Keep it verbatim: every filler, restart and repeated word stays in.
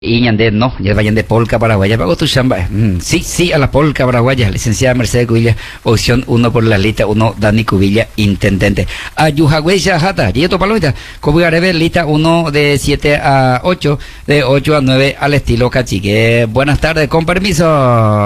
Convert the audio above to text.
Y ñande, no, ya vayan de polka paraguaya, pago tu chamba. Mm, sí, sí, a la polka paraguaya, licenciada Mercedes Cubilla, opción uno por la lista uno, Dani Cubilla, intendente. Ayujahueya Jata, Yeto Palomita, Cobugarebe, lista uno de siete a ocho, de ocho a nueve al estilo cachique. Buenas tardes, con permiso.